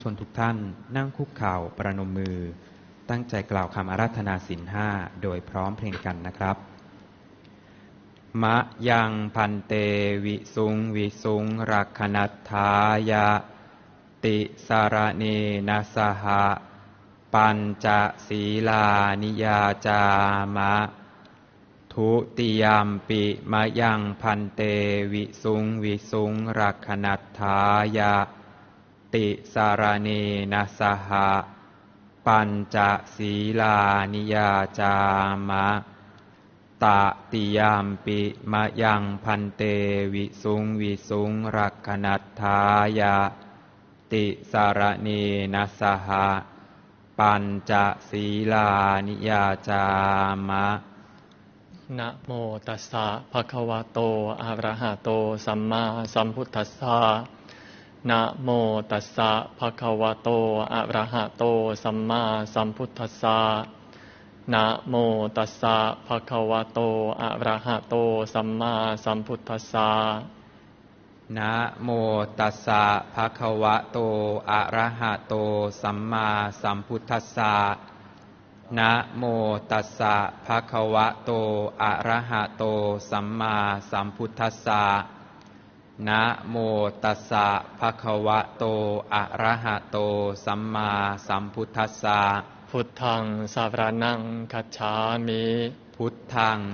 ชวนทุกท่านนั่งคุกเข่าประนมมือตั้งใจกล่าวคำอาราธนาศีลห้าโดยพร้อมเพรียงกันนะครับมะยังพันเตวิสุงวิสุงรักขณัฏฐายะติสารเนนะสหะปัญจศีลานิยาจามะทุติยมปิมะยังพันเตวิสุงวิสุงรักขณัฏฐายะติสารเนนะสหะปัญจศีลานิยาจามะตติยมปิมะยังพันเตวิสุงวิสุงรักขณัฏฐายะติสารเนนะสหะปัญจศีลานิยาจามะนะโมตัสสะภะคะวะโตอะระหะโตสัมมาสัมพุทธัสสะนะโมตัสสะภะคะวะโตอะระหะโตสัมมาสัมพุทธัสสะนะโมตัสสะภะคะวะโตอะระหะโตสัมมาสัมพุทธัสสะนะโมตัสสะภะคะวะโตอะระหะโตสัมมาสัมพุทธัสสะนะโมตัสสะภะคะวะโตอะระหะโตสัมมาสัมพุทธัสสะนะโมตัสสะภะคะวะโตอะระหะโตสัมมาสัมพุทธัสสะพุทธังสารนังคัจฉามิพุทธัง